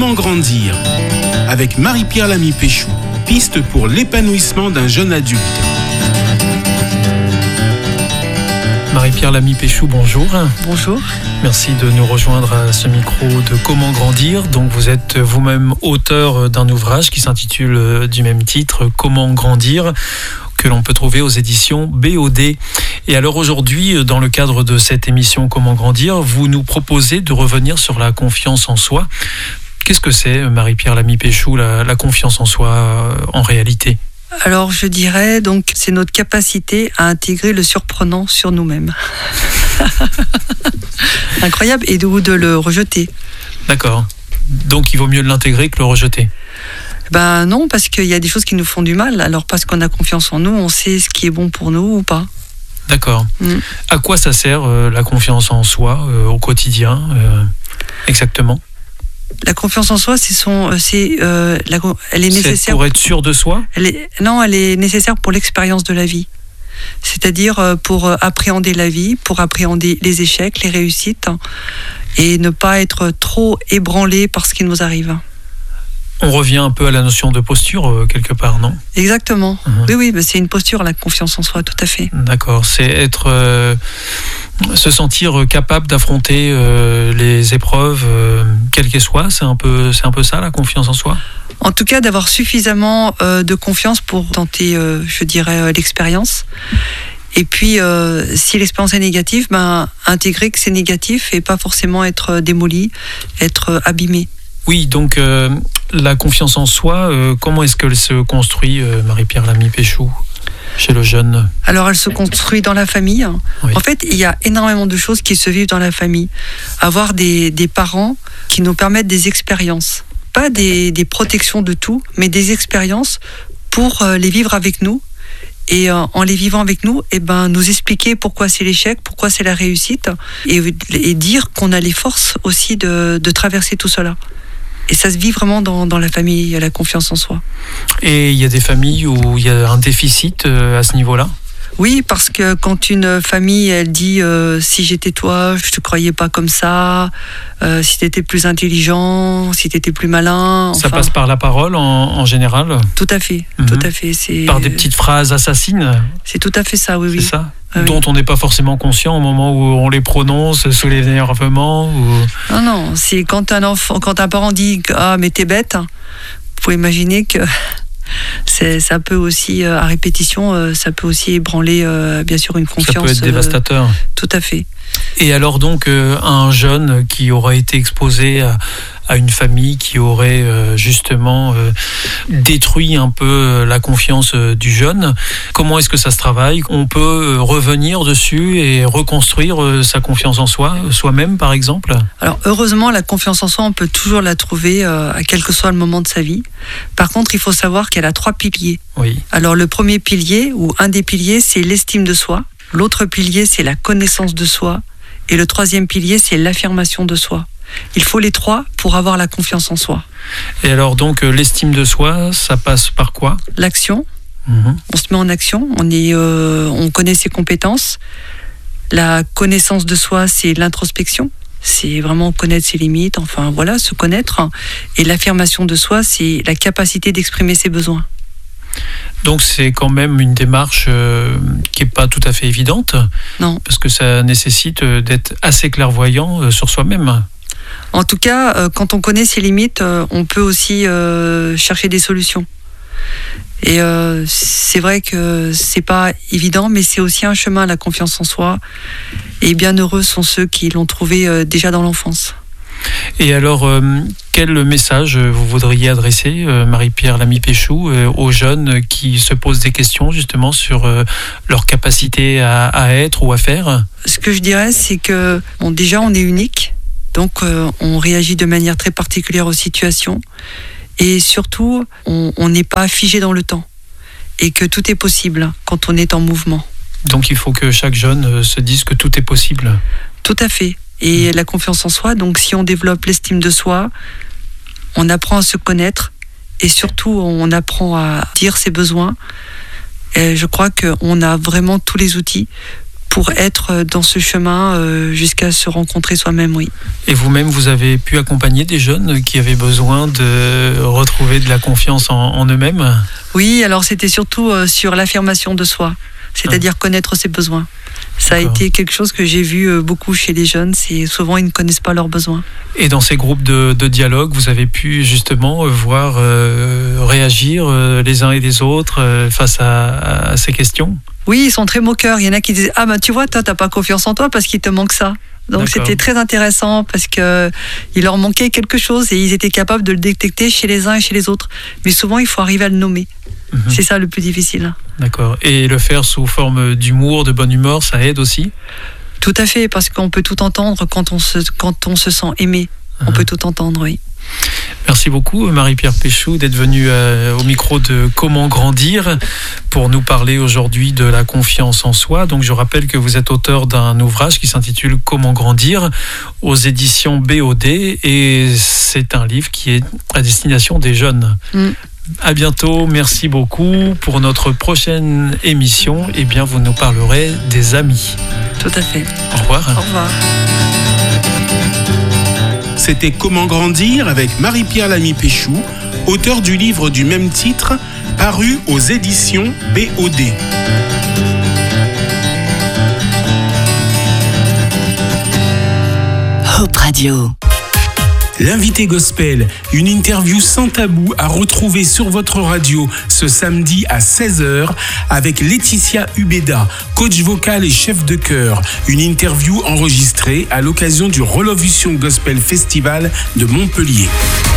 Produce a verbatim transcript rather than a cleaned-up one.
Comment grandir avec Marie-Pierre Lamy-Péchou. Piste pour l'épanouissement d'un jeune adulte. Marie-Pierre Lamy-Péchou, bonjour. Bonjour. Merci de nous rejoindre à ce micro de Comment grandir. Donc vous êtes vous-même auteur d'un ouvrage qui s'intitule du même titre, Comment grandir, que l'on peut trouver aux éditions B O D. Et alors aujourd'hui, dans le cadre de cette émission Comment grandir, vous nous proposez de revenir sur la confiance en soi. Qu'est-ce que c'est, Marie-Pierre Lamy-Péchou, la, la confiance en soi euh, en réalité ? Alors je dirais donc c'est notre capacité à intégrer le surprenant sur nous-mêmes. Incroyable, et de, de le rejeter. D'accord. Donc il vaut mieux l'intégrer que le rejeter. Ben non, parce qu'il y a des choses qui nous font du mal. Alors parce qu'on a confiance en nous, on sait ce qui est bon pour nous ou pas. D'accord. Mm. À quoi ça sert euh, la confiance en soi euh, au quotidien euh, exactement ? La confiance en soi, c'est son, c'est, euh, la, elle est nécessaire. C'est pour être sûr de soi ? Elle est, non, elle est nécessaire pour l'expérience de la vie. C'est-à-dire pour appréhender la vie, pour appréhender les échecs, les réussites, et ne pas être trop ébranlé par ce qui nous arrive. On revient un peu à la notion de posture, euh, quelque part, non ? Exactement. Mmh. Oui, oui, bah c'est une posture, la confiance en soi, tout à fait. D'accord. C'est être, euh, se sentir capable d'affronter euh, les épreuves, euh, quelles qu'elles soient. C'est un peu, c'est un peu ça, la confiance en soi ? En tout cas, d'avoir suffisamment euh, de confiance pour tenter, euh, je dirais, euh, l'expérience. Et puis, euh, si l'expérience est négative, ben, intégrer que c'est négatif et pas forcément être démoli, être abîmé. Oui, donc euh, la confiance en soi, euh, comment est-ce qu'elle se construit, euh, Marie-Pierre Lamy-Péchou, chez le jeune ? Alors, elle se construit dans la famille. Oui. En fait, il y a énormément de choses qui se vivent dans la famille. Avoir des, des parents qui nous permettent des expériences. Pas des, des protections de tout, mais des expériences pour euh, les vivre avec nous. Et euh, en les vivant avec nous, eh ben, nous expliquer pourquoi c'est l'échec, pourquoi c'est la réussite, et, et dire qu'on a les forces aussi de, de traverser tout cela. Et ça se vit vraiment dans, dans la famille, il y a la confiance en soi. Et il y a des familles où il y a un déficit euh, à ce niveau-là ? Oui, parce que quand une famille, elle dit euh, « si j'étais toi, je te croyais pas comme ça, euh, si t'étais plus intelligent, si t'étais plus malin... » Ça enfin, passe par la parole en, en général ? Tout à fait, mm-hmm. tout à fait. C'est... Par des petites phrases assassines ? C'est tout à fait ça, oui, c'est oui. C'est ça ? Ah, dont oui. on n'est pas forcément conscient au moment où on les prononce sous l'énervement ou... Non, non, c'est quand un enfant, quand un parent dit « ah, mais t'es bête », vous pouvez imaginer que... C'est, ça peut aussi, euh, à répétition, euh, ça peut aussi ébranler, euh, bien sûr, une confiance. Ça peut être dévastateur. Euh, tout à fait. Et alors donc, euh, un jeune qui aurait été exposé à, à une famille qui aurait euh, justement euh, détruit un peu la confiance euh, du jeune, comment est-ce que ça se travaille ? On peut euh, revenir dessus et reconstruire euh, sa confiance en soi, soi-même par exemple ? Alors heureusement, la confiance en soi, on peut toujours la trouver euh, à quel que soit le moment de sa vie. Par contre, il faut savoir qu'elle a trois piliers. Oui. Alors le premier pilier, ou un des piliers, c'est l'estime de soi. L'autre pilier, c'est la connaissance de soi. Et le troisième pilier, c'est l'affirmation de soi. Il faut les trois pour avoir la confiance en soi. Et alors donc, l'estime de soi, ça passe par quoi ? L'action. Mmh. On se met en action, on, est, euh, on connaît ses compétences. La connaissance de soi, c'est l'introspection. C'est vraiment connaître ses limites, enfin voilà, se connaître. Et l'affirmation de soi, c'est la capacité d'exprimer ses besoins. Donc c'est quand même une démarche euh, qui n'est pas tout à fait évidente. Non. Parce que ça nécessite d'être assez clairvoyant euh, sur soi-même. En tout cas, euh, quand on connaît ses limites, euh, on peut aussi euh, chercher des solutions. Et euh, c'est vrai que c'est pas évident, mais c'est aussi un chemin, la confiance en soi. Et bien heureux sont ceux qui l'ont trouvé euh, déjà dans l'enfance. Et alors, euh, quel message vous voudriez adresser, euh, Marie-Pierre Lamy-Péchou, euh, aux jeunes qui se posent des questions justement sur euh, leur capacité à, à être ou à faire ? Ce que je dirais, c'est que bon, déjà, on est unique, donc euh, on réagit de manière très particulière aux situations, et surtout, on n'est pas figé dans le temps, et que tout est possible quand on est en mouvement. Donc il faut que chaque jeune se dise que tout est possible. Tout à fait. Et la confiance en soi, donc si on développe l'estime de soi, on apprend à se connaître et surtout on apprend à dire ses besoins. Et je crois qu'on a vraiment tous les outils pour être dans ce chemin euh, jusqu'à se rencontrer soi-même, oui. Et vous-même, vous avez pu accompagner des jeunes qui avaient besoin de retrouver de la confiance en, en eux-mêmes ? Oui, alors c'était surtout euh, sur l'affirmation de soi, c'est-à-dire ah. connaître ses besoins. Ça D'accord. a été quelque chose que j'ai vu euh, beaucoup chez les jeunes, c'est souvent ils ne connaissent pas leurs besoins. Et dans ces groupes de, de dialogue, vous avez pu justement voir euh, réagir euh, les uns et les autres euh, face à, à ces questions ? Oui, ils sont très moqueurs. Il y en a qui disent « Ah ben tu vois, toi t'as pas confiance en toi parce qu'il te manque ça ». Donc D'accord. c'était très intéressant parce qu'il leur manquait quelque chose et ils étaient capables de le détecter chez les uns et chez les autres. Mais souvent, il faut arriver à le nommer. Mmh. C'est ça le plus difficile. D'accord. Et le faire sous forme d'humour, de bonne humeur, ça aide aussi ? Tout à fait, parce qu'on peut tout entendre quand on se, quand on se sent aimé. Mmh. On peut tout entendre, oui. Merci beaucoup Marie-Pierre Péchou d'être venue euh, au micro de Comment grandir pour nous parler aujourd'hui de la confiance en soi. Donc je rappelle que vous êtes auteur d'un ouvrage qui s'intitule Comment grandir aux éditions B O D et c'est un livre qui est à destination des jeunes. Mm. À bientôt, merci beaucoup. Pour notre prochaine émission, eh bien, vous nous parlerez des amis. Tout à fait. Au revoir. Au revoir. C'était Comment grandir avec Marie-Pierre Lamy Péchou, auteur du livre du même titre, paru aux éditions B O D. Hope Radio. L'invité gospel, une interview sans tabou à retrouver sur votre radio ce samedi à seize heures avec Laetitia Ubeda, coach vocal et chef de chœur. Une interview enregistrée à l'occasion du Relovution Gospel Festival de Montpellier.